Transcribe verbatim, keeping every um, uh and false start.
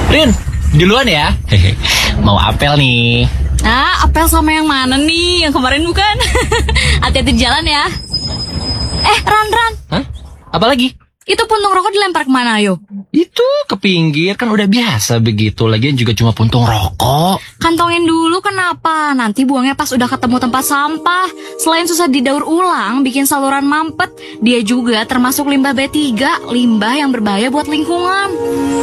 Rin, duluan ya. Hehe. Mau apel nih. Ah, apel sama yang mana nih? Yang kemarin bukan? Hati-hati di jalan ya. Eh, Ran, Ran. Hah? Apa lagi? Itu puntung rokok dilempar kemana, ayo? Itu ke pinggir, kan udah biasa begitu. Lagian juga cuma puntung rokok. Kantongin dulu kenapa? Nanti buangnya pas udah ketemu tempat sampah. Selain susah didaur ulang, bikin saluran mampet, dia juga termasuk limbah B tiga, limbah yang berbahaya buat lingkungan.